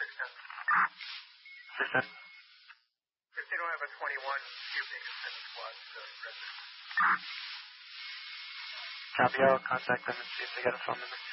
610. If they don't have a 21 cubic in the squad, Copy, I'll contact them and see if they got a phone number.